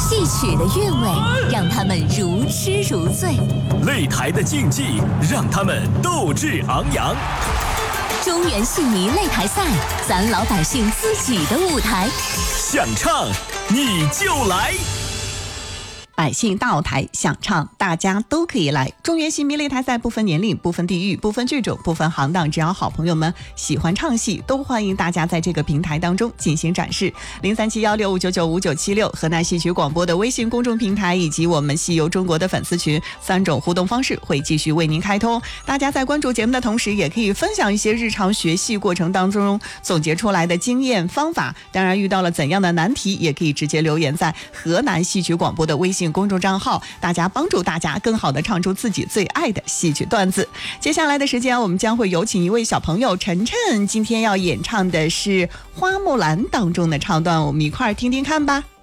戏曲的韵味让他们如痴如醉， 擂台的竞技让他们斗志昂扬。 中原戏迷擂台赛，咱老百姓自己的舞台。 想唱你就来， 百姓大舞台，想唱大家都可以来。中原戏迷擂台赛不分年龄、不分地域、不分剧种、不分行当，只要好朋友们喜欢唱戏，都欢迎大家在这个平台当中进行展示。037165995976河南戏曲广播的微信公众平台以及我们戏游中国的粉丝群3种互动方式会继续为您开通。大家在关注节目的同时，也可以分享一些日常学戏过程当中总结出来的经验方法。当然，遇到了怎样的难题，也可以直接留言在河南戏曲广播的微信公众账号，大家帮助大家更好的唱出自己最爱的戏曲段子。接下来的时间，我们将会有请一位小朋友晨晨，今天要演唱的是《花木兰》当中的唱段，我们一块儿听听看吧。